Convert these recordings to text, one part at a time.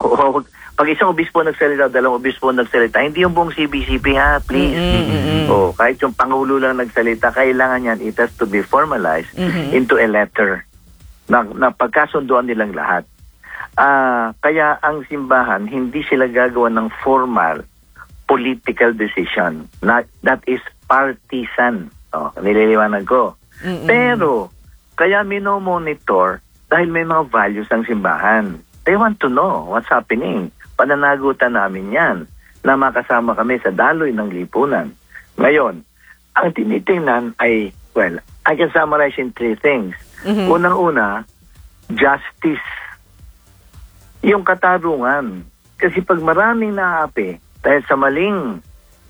Pag isang obispo nagsalita, dalawang obispo nagsalita, hindi yung buong CBCP ha, please. Kahit yung Pangulo lang nagsalita, kailangan yan, it has to be formalized into a letter na pagkasunduan nilang lahat. Kaya ang simbahan, hindi sila gagawa ng formal political decision. That is partisan. Nililiwanag ko. Pero, kaya minomonitor dahil may mga values ang simbahan. They want to know what's happening. Pananagutan namin yan na makasama kami sa daloy ng lipunan. Ngayon, ang tinitingnan ay, well, I can summarize in 3 things. Unang-una, justice. Yung katarungan. Kasi pag maraming naapi dahil sa maling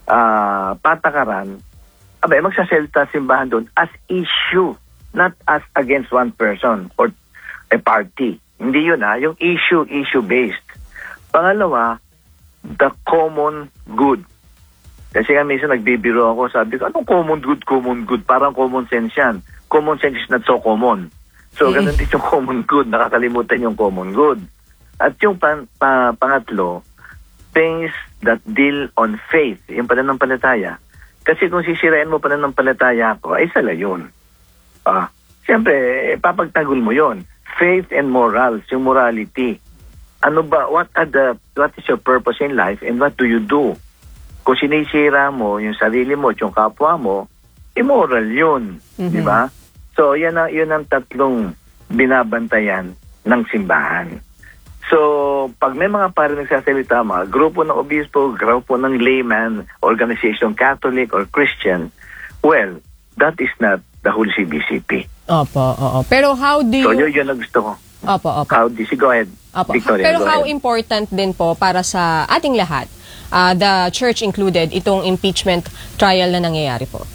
patakaran, magsaselta simbahan doon as issue, not as against one person or a party. Hindi yun yung issue-based. Pangalawa, the common good. Kasi nga minsan nagbibiro ako, sabi ko, anong common good? Parang common sense yan. Common sense is not so common. So, ganun din yung common good. Nakakalimutan yung common good. At yung pangatlo, things that deal on faith, yung pananampalataya. Kasi kung sisirain mo pananampalataya ko, ay sala yun. Siyempre, papagtagol mo yon. Faith and morals, yung morality. Ano ba, what is your purpose in life and what do you do? Kung sinisira mo yung sarili mo at yung kapwa mo, immoral yun. Di ba? So, yun ang tatlong binabantayan ng simbahan. So, pag may mga pare nagsasalita, mga grupo ng obispo, grupo ng layman, organization, Catholic or Christian, well, that is not the whole CBCP. Opo. Pero how do you... So, yun ang gusto ko. Opo. How do you... Go ahead, Victoria. Pero how important din po para sa ating lahat, the church included, itong impeachment trial na nangyayari po?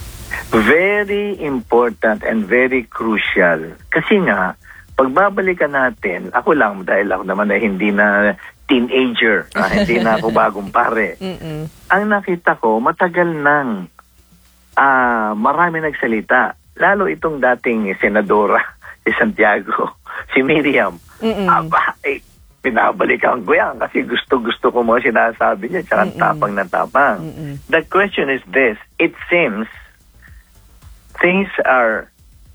Very important and very crucial. Kasi nga, pagbabalikan natin, ako lang, dahil ako naman ay hindi na teenager, hindi na ako bagong pare. Ang nakita ko, matagal nang marami nagsalita. Lalo itong dating senadora, si Santiago, si Miriam. Pinabalikan ko yan kasi gusto ko mga sinasabi niya, tsaka tapang na tapang. The question is this, it seems things are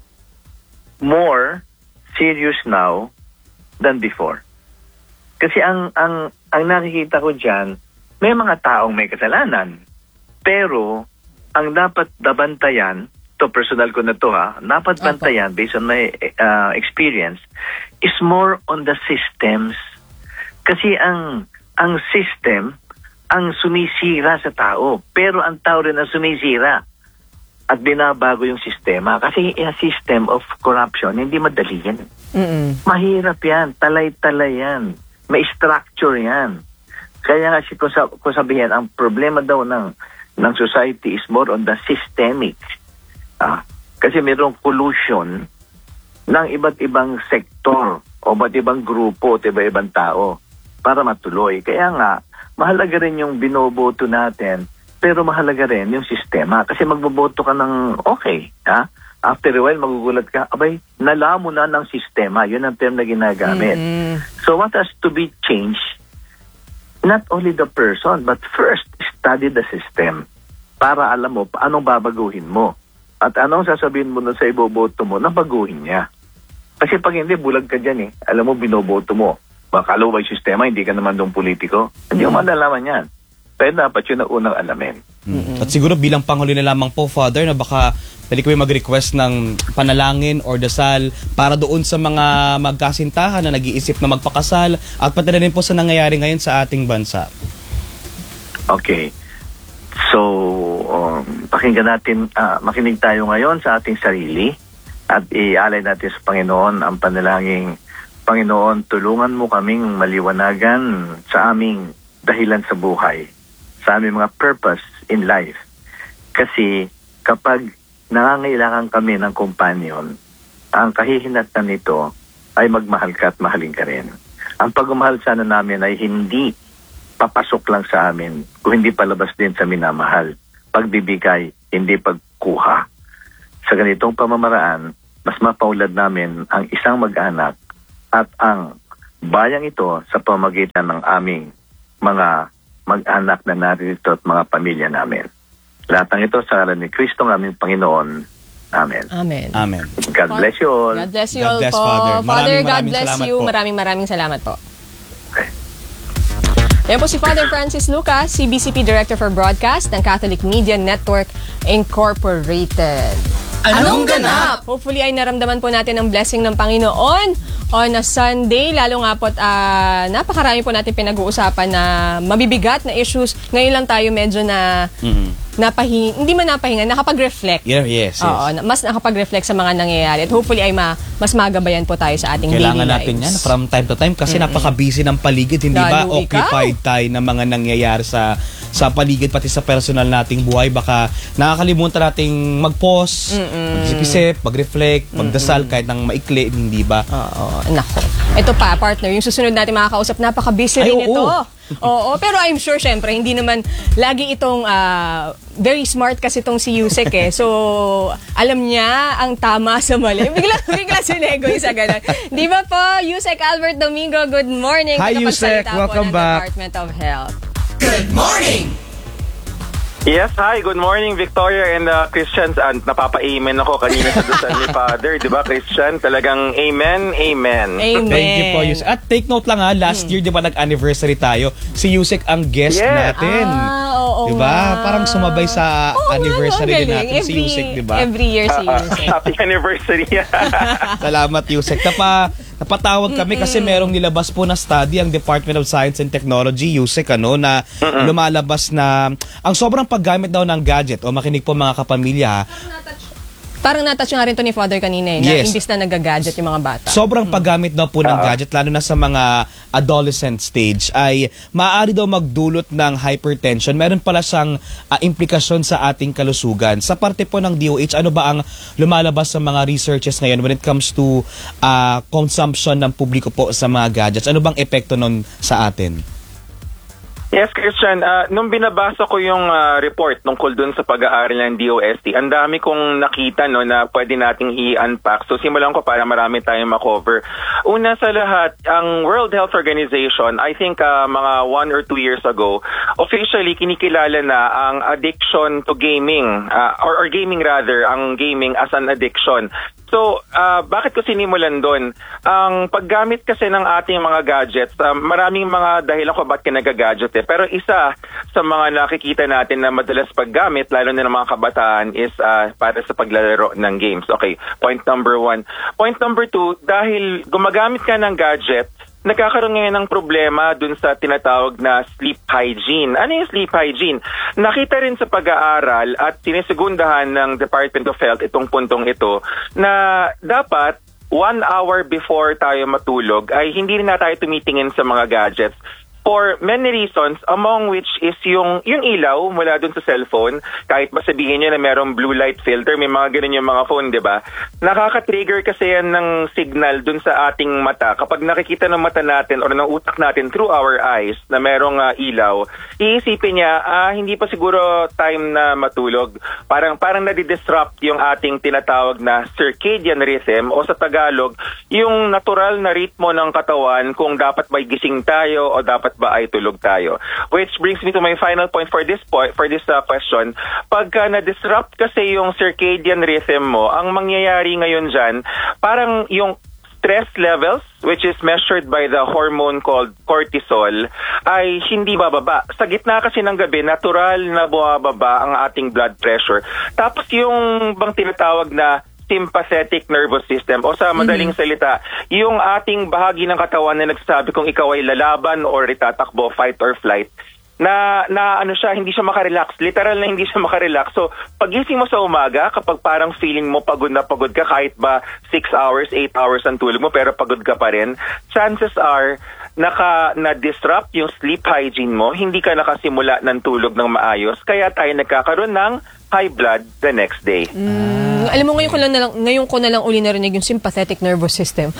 more serious now than before. Kasi ang nakikita ko dyan, may mga taong may kasalanan. Pero, ang dapat dabantayan, to personal ko na to dapat bantayan based on my experience, is more on the systems. Kasi ang system, ang sumisira sa tao. Pero ang tao rin ang sumisira. At binabago yung sistema. Kasi a system of corruption, hindi madali yan. Mahirap yan. Talay-talay yan. May structure yan. Kaya nga kung sabihin, ang problema daw ng society is more on the systemic. Kasi mayroong collusion ng iba't ibang sektor o iba't ibang grupo at iba't ibang tao para matuloy. Kaya nga, mahalaga rin yung binoboto natin. Pero mahalaga rin yung sistema kasi magboboto ka ng okay. After a while, magugulat ka, nalaman mo na ng sistema. Yun ang term na ginagamit. So what has to be changed, not only the person, but first, study the system para alam mo anong babaguhin mo. At anong sasabihin mo na sa iboboto mo na baguhin niya. Kasi pag hindi, bulag ka dyan Alam mo, binoboto mo. Makalaw ba yung sistema, hindi ka naman doon politiko? Hindi mo malalaman yan. Pero dapat yun na unang alamin. At siguro bilang panghuli na lamang po, Father, na baka pwede kami mag-request ng panalangin or dasal para doon sa mga magkasintahan na nag-iisip na magpakasal at pati na rin po sa nangyayari ngayon sa ating bansa. Okay. So, pakinggan natin, makinig tayo ngayon sa ating sarili at ialay natin sa Panginoon ang panalangin. Panginoon, tulungan mo kaming maliwanagan sa aming dahilan sa buhay, sa aming mga purpose in life. Kasi kapag nangangailangan kami ng companion, ang kahihinatnan nito ay magmahal ka at mahalin ka rin. Ang pagmamahal sana namin ay hindi papasok lang sa amin, kung hindi palabas din sa minamahal. Pagbibigay, hindi pagkuha. Sa ganitong pamamaraan, mas mapaulad namin ang isang mag-anak at ang bayang ito sa pamagitan ng aming mga mag-anak na narito at mga pamilya namin. Lahat ng ito sa ngalan ni Kristo ng aming Panginoon. Amen. Amen. Amen. God bless you all. God bless you God all bless, po. Father. Father, God Maraming bless salamat you. po. Maraming salamat po. Okay. Yan po si Father Francis Lucas, CBCP Director for Broadcast ng Catholic Media Network Incorporated. Anong ganap? Hopefully ay naramdaman po natin ang blessing ng Panginoon on a Sunday. Lalo nga po napakarami po natin pinag-uusapan na mabibigat na issues. Ngayon lang tayo medyo na hindi man napahinga, nakapag-reflect. Yeah, yes. Oo, mas nakapag-reflect sa mga nangyayari. At hopefully ay mas magabayan po tayo sa ating Kailangan daily natin lives. yan from time to time kasi napaka-busy ng paligid. Hindi ba Lalo ikaw. occupied tayo ng mga nangyayari sa paligid pati sa personal nating buhay. Baka nakakalimutan nating mag-pause, mag-isip-isip, mag-reflect, magdasal kahit ng maikli, hindi ba? Oo, nako. Ito pa, partner, yung susunod natin makakausap, napaka-busy Ay, rin oo. ito. Oo, pero I'm sure, syempre, hindi naman lagi itong very smart kasi itong si Yusek eh. So, alam niya ang tama sa mali. Bigla sinego yung sa ganun. Di ba po, Yusek Albert Domingo, good morning. Hi, Tagapagsalita Yusek. po Welcome ng back. Department of Health. Good morning! Yes, hi. Good morning, Victoria and Christians. And napapa-amen ako kanina sa dasal ni Father. Di ba, Christian? Talagang amen, amen. Amen. Thank you po, Yusek. At take note lang last year, di ba, nag-anniversary tayo. Si Yusek ang guest Yes. natin. Oo Di ba? nga. Parang sumabay sa Oo nga, anniversary no, din galing. natin si Yusek, di ba? Every year si Yusek. Happy anniversary. Salamat, Yusek. Napatawag kami kasi merong nilabas po na study ang Department of Science and Technology, Yusek, na lumalabas na ang sobrang paggamit daw ng gadget o makinig po mga kapamilya, Parang natouch nga rin to ni Father kanina eh, na Yes. imbis na nagagadget yung mga bata. sobrang paggamit daw po ng gadget, lalo na sa mga adolescent stage, ay maaari daw magdulot ng hypertension. Meron pala siyang implikasyon sa ating kalusugan. Sa parte po ng DOH, ano ba ang lumalabas sa mga researches ngayon when it comes to consumption ng publiko po sa mga gadgets? Ano bang epekto nun sa atin? Yes, Christian. Nung binabasa ko yung report tungkol dun sa pag-aaral ng DOST, ang dami kong nakita na pwede nating i-unpack. So simulan ko para marami tayong makover. Una sa lahat, ang World Health Organization, I think mga 1 or 2 years ago, officially kinikilala na ang addiction to gaming, or gaming rather, ang gaming as an addiction. So, bakit ko sinimulan doon? Ang paggamit kasi ng ating mga gadgets, maraming mga dahilan ko ba't ka nagagadget eh. Pero isa sa mga nakikita natin na madalas paggamit, lalo na ng mga kabataan, is para sa paglalaro ng games. Okay, point number 1. Point number 2, dahil gumagamit ka ng gadget, nagkakaroon ngayon ng problema dun sa tinatawag na sleep hygiene. Ano yung sleep hygiene? Nakita rin sa pag-aaral at sinisegundahan ng Department of Health itong puntong ito na dapat 1 hour before tayo matulog ay hindi rin na tayo tumitingin sa mga gadgets. For many reasons, among which is yung ilaw mula dun sa cellphone, kahit ba sabihin nyo na merong blue light filter, may mga ganun yung mga phone, di ba? Nakaka-trigger kasi yan ng signal dun sa ating mata. Kapag nakikita ng mata natin or ng utak natin through our eyes na merong ilaw, iisipin niya, hindi pa siguro time na matulog. Parang nadi-disrupt yung ating tinatawag na circadian rhythm o sa Tagalog, yung natural na ritmo ng katawan kung dapat may gising tayo o dapat ba ay tulog tayo. Which brings me to my final point for this question. Pagka na-disrupt kasi yung circadian rhythm mo, ang mangyayari ngayon dyan, parang yung stress levels, which is measured by the hormone called cortisol, ay hindi bababa. Sa gitna kasi ng gabi, natural na bumababa ang ating blood pressure. Tapos yung bang tinatawag na sympathetic nervous system o sa madaling salita, yung ating bahagi ng katawan na nagsasabi kung ikaw ay lalaban or itatakbo, fight or flight, na hindi siya makarelax. Literal na hindi siya makarelax. So, pagising mo sa umaga, kapag parang feeling mo pagod na pagod ka, kahit ba 6 hours, 8 hours ang tulog mo, pero pagod ka pa rin, chances are, na-disrupt yung sleep hygiene mo, hindi ka nakasimula ng tulog ng maayos, kaya tayo nagkakaroon ng high blood the next day. Alam mo, ngayon ko na lang uli narinig yung sympathetic nervous system.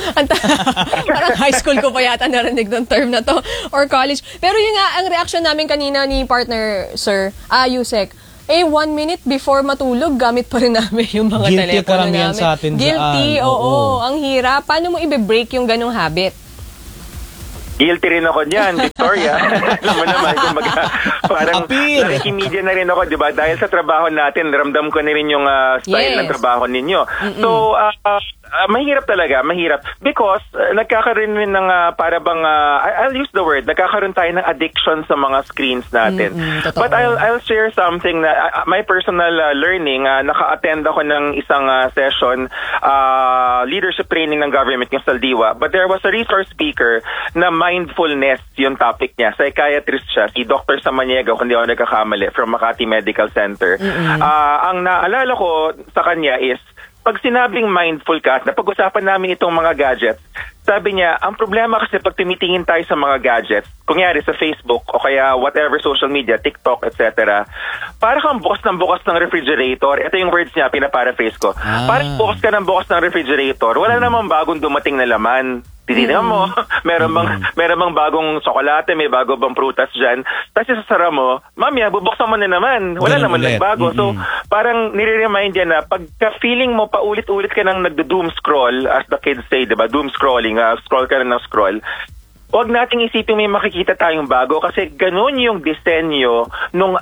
Parang high school ko pa yata narinig ng term na to, or college. Pero yun nga, ang reaction namin kanina ni partner, Sir, Yusek, 1 minute before matulog, gamit pa rin namin yung mga Guilty telepono karamihan namin. sa atin Guilty, dyan. oo. Ang hirap. Paano mo i-break yung ganong habit? Guilty rin ako niyan, Victoria. Alam mo naman, kumbaga, parang Appeal. nakikimedia na rin ako, di ba? Dahil sa trabaho natin, ramdam ko na rin yung style ng trabaho ninyo. So, mahirap talaga, mahirap. Because, nagkakaroon rin ng, para bang, I'll use the word, nagkakaroon tayo ng addiction sa mga screens natin. But I'll share something na, my personal learning, naka-attend ako ng isang session, leadership training ng government, yung Saldiwa. But there was a resource speaker na mindfulness yung topic niya. Psychiatrist siya, si Dr. Samaniego, kung di ako nagkakamali, from Makati Medical Center. Ang naalala ko sa kanya is, pag sinabing mindful ka, napag-usapan namin itong mga gadgets, sabi niya, ang problema kasi pag tumitingin tayo sa mga gadgets, kunyari sa Facebook o kaya whatever social media, TikTok, etc., para kang bukas ng refrigerator. Ito yung words niya, pinaparaphrase ko. Parang bukas ka ng bukas ng refrigerator, wala namang bagong dumating na laman. Titignan mo, meron bang bagong tsokolate, may bago bang prutas dyan. Tapos isasara mo, mamaya, bubuksan mo na naman. Wala naman nagbago. So, parang nire-remind yan na pagka-feeling mo, paulit-ulit ka nang nagdo-doom scroll, as the kids say, diba? Doom scrolling, scroll ka na ng scroll. Huwag nating isipin may makikita tayong bago kasi ganun yung disenyo nung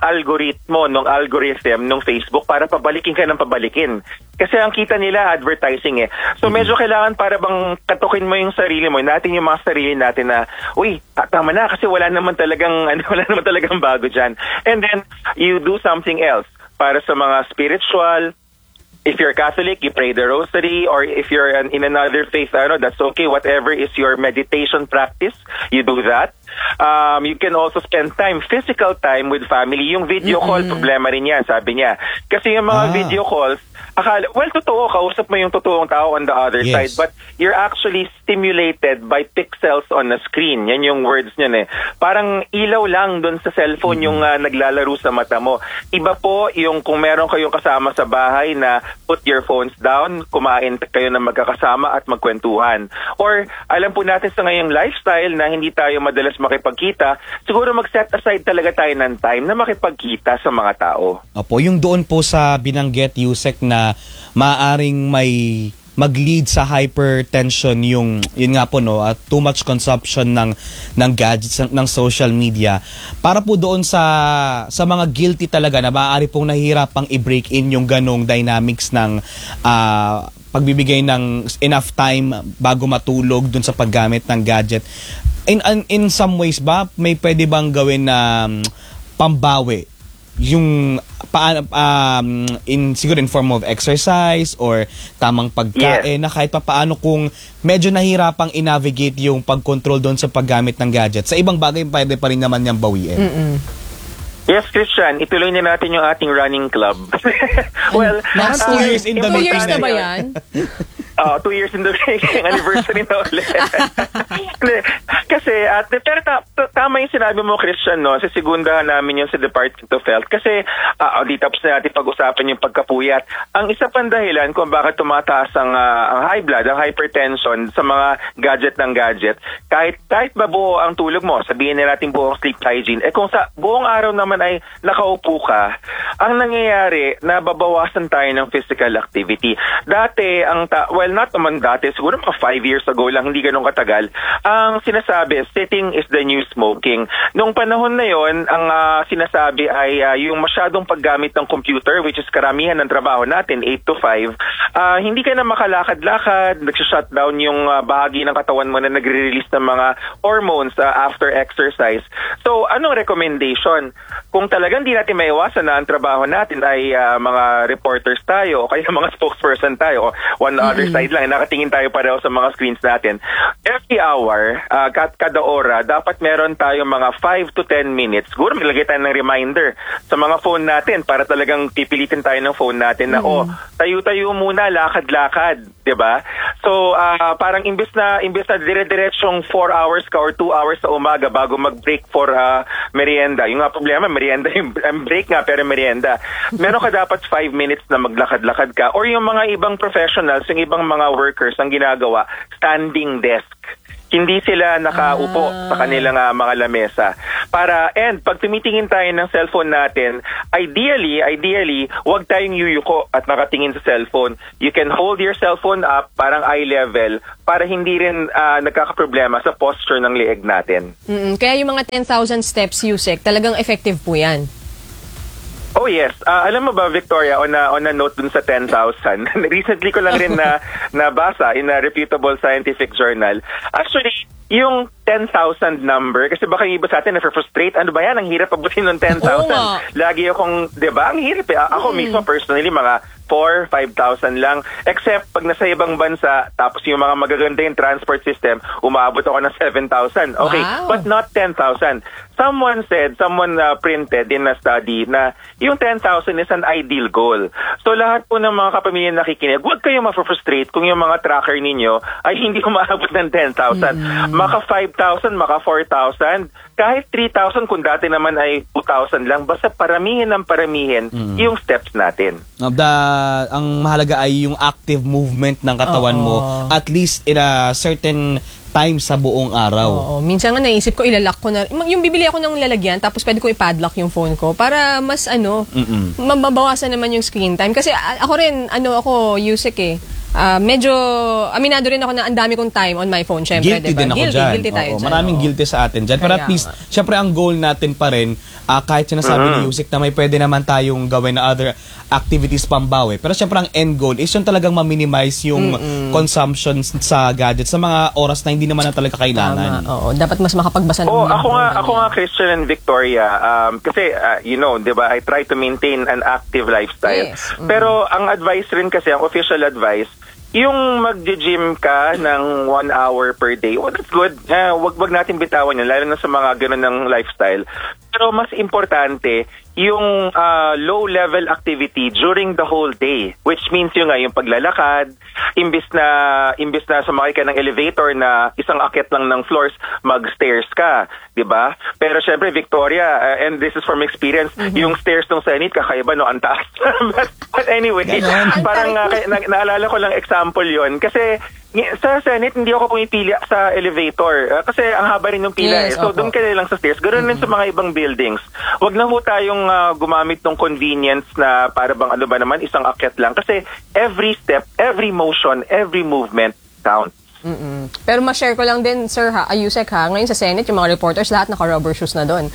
algorithm nung Facebook para pabalikin ka ng pabalikin. Kasi ang kita nila advertising eh. So medyo kailangan para bang katukin mo yung sarili mo, natin yung mga sarili natin na, uy, tama na kasi wala naman talagang bago dyan. And then you do something else para sa mga spiritual. If you're Catholic, you pray the rosary, or if you're in another faith, that's okay. Whatever is your meditation practice, you do that. You can also spend physical time with family. Yung video call, problema rin yan, sabi niya. Kasi yung mga video calls, totoo, kausap mo yung totoong tao on the other side, but you're actually stimulated by pixels on the screen. Yan yung words niyan eh. Parang ilaw lang dun sa cellphone yung naglalaro sa mata mo. Iba po yung kung meron kayong kasama sa bahay na put your phones down, kumain kayo na magkakasama at magkwentuhan. Or alam po natin sa ngayong lifestyle na hindi tayo madalas makipagkita, siguro mag-set aside talaga tayo ng time na makipagkita sa mga tao. Opo, yung doon po sa binanggit, Yusek, na maaring may mag-lead sa hypertension yun nga po no, at too much consumption ng gadgets, ng social media. Para po doon sa mga guilty talaga na maaari pong nahihirapang i-break in yung ganong dynamics ng pagbibigay ng enough time bago matulog doon sa paggamit ng gadget. In some ways ba may pwede bang gawin na pambawi yung siguro in form of exercise or tamang pagkain na kahit paano kung medyo nahirapang i-navigate yung pag-control doon sa paggamit ng gadget. Sa ibang bagay pwede pa rin naman niyang bawiin. Yes, Christian, ituloy na natin yung ating running club. Well, last 2 years in the 2 years na ba yan? 2 years in the making, anniversary na ulit. Kasi, pero tama yung sinabi mo, Christian, no? Sisegundahan namin yung sa Department of Health. Kasi, di tapos na natin pag-usapan yung pagkapuyat. Ang isa pang dahilan kung bakit tumataas ang high blood, ang hypertension sa mga gadget, kahit mabuo ang tulog mo, sabihin na natin buong sleep hygiene, kung sa buong araw naman ay nakaupo ka, ang nangyayari, nababawasan tayo ng physical activity. Dati, not naman dati, siguro mga 5 years ago lang, hindi ganun katagal, ang sinasabi, sitting is the new smoking. Nung panahon na yon, ang sinasabi ay yung masyadong paggamit ng computer, which is karamihan ng trabaho natin, 8 to 5, hindi ka na makalakad-lakad, nagsishutdown yung bahagi ng katawan mo na nagre-release ng mga hormones after exercise. So, anong recommendation? Kung talagang di natin maiwasan na ang trabaho natin ay mga reporters tayo o kaya mga spokesperson tayo, one other side lang, nakatingin tayo pareho sa mga screens natin. Every hour, kada ora, dapat meron tayong mga 5 to 10 minutes. Siguro maglagay tayo ng reminder sa mga phone natin para talagang pipilitin tayo ng phone natin na, tayo-tayo muna, lakad-lakad, diba? So, parang imbes na dire-diretsyong 4 hours ka or 2 hours sa umaga bago mag-break for merienda. Yung nga problema, merienda, yung break nga, pero merienda. Meron ka dapat 5 minutes na maglakad-lakad ka. Or yung mga ibang professionals, yung ibang mga workers ang ginagawa, standing desk. Hindi sila nakaupo sa kanilang mga lamesa. And pag tumitingin tayo ng cellphone natin, ideally, huwag tayong yuyuko at nakatingin sa cellphone. You can hold your cellphone up, parang eye level, para hindi rin nagkakaproblema sa posture ng leeg natin. Kaya yung mga 10,000 steps, Yusek, talagang effective po yan. Oh yes. Alam mo ba, Victoria, on a note dun sa 10,000, recently ko lang rin nabasa in a reputable scientific journal. Actually, yung 10,000 number, kasi baka yung iba sa atin na-frustrate, ano ba yan? Ang hirap abutin ng 10,000. Lagi akong, di ba? Ang hirap. Ako mismo, personally, mga 4,000, 5,000 lang. Except pag nasa ibang bansa, tapos yung mga magaganda yung transport system, umaabot ako ng 7,000. Okay, but not 10,000. Someone printed in a study na yung 10,000 is an ideal goal. So lahat po ng mga kapamilya nakikinig, huwag kayong ma-frustrate kung yung mga tracker ninyo ay hindi umaabot ng 10,000. Maka 5,000, maka 4,000, kahit 3,000 kung dati naman ay 2,000 lang, basta paramihin yung steps natin. Ang mahalaga ay yung active movement ng katawan mo, at least in a certain time sa buong araw. Oo. Minsan nga naisip ko, ilalak ko na. Yung bibili ako ng lalagyan, tapos pwede ko i-padlock yung phone ko para mas mabawasan naman yung screen time. Kasi ako rin, Yusek eh. Medyo, aminado rin ako na ang dami kong time on my phone. Syempre, guilty din ako dyan. Guilty tayo dyan. Maraming guilty sa atin dyan. Pero at least, syempre ang goal natin pa rin, kahit sinasabi ni Yusek na may pwede naman tayong gawin na other activities pambawi. Pero syempre ang end goal is yung talagang ma-minimize yung consumption sa gadgets sa mga oras na hindi naman na talaga kailangan. Oo, dapat mas makapagbasa ng ako nga Christian and Victoria, kasi di ba, I try to maintain an active lifestyle. Yes. Pero ang advice rin kasi, ang official advice, yung mag-gym ka ng 1 hour per day, that's good. Wag natin bitawan yun, lalo na sa mga ganun ng lifestyle. Pero mas importante, yung low-level activity during the whole day, which means yung paglalakad, imbis na sumakay ka ng elevator na isang akyat lang ng floors, mag-stairs ka, di ba? Pero syempre, Victoria, and this is from experience, yung stairs ng Senate, kakaiba, no, ang taas. but anyway, parang naalala ko lang example yon kasi sa Senate, hindi ako pumipili sa elevator. Kasi ang haba rin yung pila. So, doon ka lang sa stairs. Ganoon din sa mga ibang buildings. Huwag na ho tayong gumamit ng convenience na para bang isang akyat lang. Kasi every step, every motion, every movement counts. Pero ma-share ko lang din, Sir Yusek ngayon sa Senate, yung mga reporters, lahat naka-rubber shoes na doon.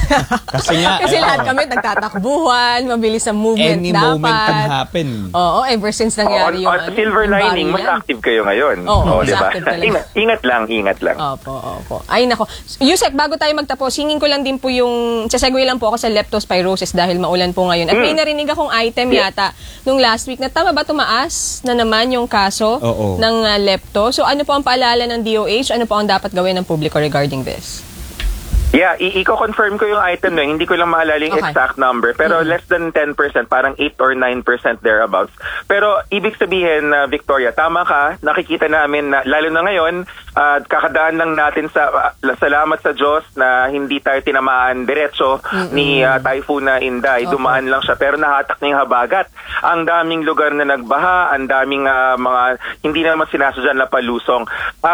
Kasi lahat kami nagtatakbuhan, mabilis ang movement. Any dapat. moment can happen. Oo, ever since nangyari yung silver lining, mas active kayo ngayon. Oo, diba? active talaga. Ingat lang. Opo. Ay, nako. Yusek, bago tayo magtapos, hingin ko lang din po sasegue lang po ako sa leptospirosis dahil maulan po ngayon. At may narinig akong item yata nung last week na tama ba tumaas na naman yung kaso ng lepto? So, ano po ang paalala ng DOH? Ano po ang dapat gawin ng publiko regarding this? Yeah, i-confirm ko yung item na. Hindi ko lang maalala yung exact number. Pero less than 10%, parang 8 or 9% thereabouts. Pero ibig sabihin, Victoria, tama ka. Nakikita namin na, lalo na ngayon, kakadaan lang natin salamat sa Diyos na hindi tayo tinamaan diretso ni Typhoon na Inday. Dumaan lang siya, pero nahatak niya yung habagat. Ang daming lugar na nagbaha, ang daming mga hindi naman sinasadyan na palusong.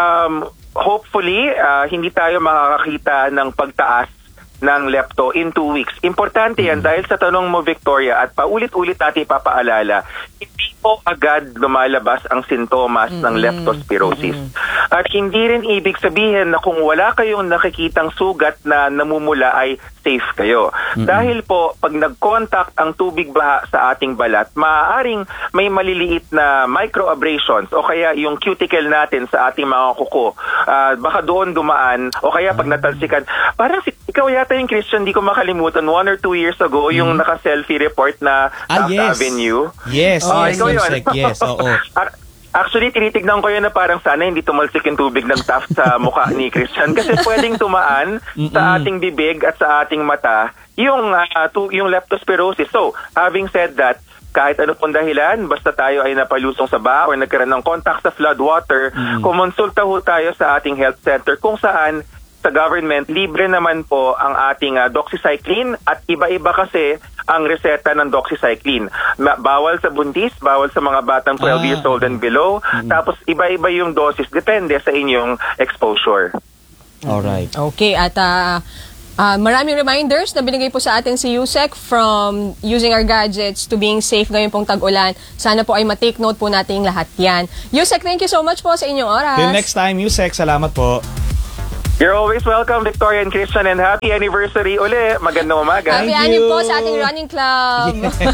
Hopefully, hindi tayo makakakita ng pagtaas ng lepto in 2 weeks. Importante yan dahil sa tanong mo, Victoria, at paulit-ulit natin ipapaalala, hindi po agad lumalabas ang sintomas ng leptospirosis. At hindi rin ibig sabihin na kung wala kayong nakikitang sugat na namumula ay safe kayo. Dahil po, pag nag-contact ang tubig baha sa ating balat, maaaring may maliliit na microabrasions o kaya yung cuticle natin sa ating mga kuko. Baka doon dumaan o kaya pag natalsikan. Parang ikaw yata yung Christian, di ko makalimutan, 1 or 2 years ago, yung naka-selfie report na Taft Avenue. Yes, ikaw yun. Yes, oo. Actually, tinitignan ko yun na parang sana hindi tumalsik yung tubig ng Taft sa mukha ni Christian kasi pwedeng tumaan sa ating bibig at sa ating mata yung leptospirosis. So, having said that, kahit ano pong dahilan, basta tayo ay napalusong sa baha o nagkaroon ng contact sa floodwater, kumonsulta ho tayo sa ating health center kung saan sa government, libre naman po ang ating doxycycline at iba-iba kasi ang reseta ng doxycycline. Bawal sa buntis, bawal sa mga batang 12 years old and below, tapos iba-iba yung doses, depende sa inyong exposure. Alright. Okay, at Maraming reminders na binigay po sa atin si Yusek, from using our gadgets to being safe ngayon pong tag-ulan. Sana po ay matake note po nating lahat yan. Yusek, thank you so much po sa inyong oras. Till next time, Yusek. Salamat po. You're always welcome, Victoria and Christian, and happy anniversary uli. Magandang umaga. Happy Thank you. po sa ating running club.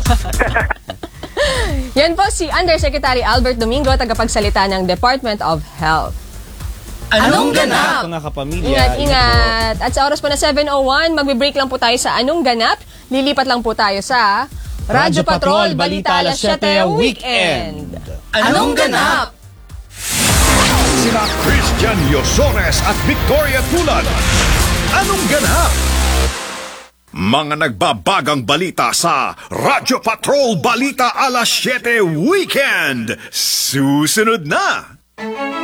Yan po si Undersecretary Albert Domingo, tagapagsalita ng Department of Health. Anong ganap? Ito nga kapamilya. Ingat. At sa oras po na 7:01, magbe-break lang po tayo sa Anong Ganap. Lilipat lang po tayo sa Radyo Patrol, Balita Alas 7 Weekend. Anong ganap? Sina Christian Yosones at Victoria Tulad. Anong ganap? Mga nagbabagang balita sa Radyo Patrol Balita Alas 7 Weekend. Susunod na!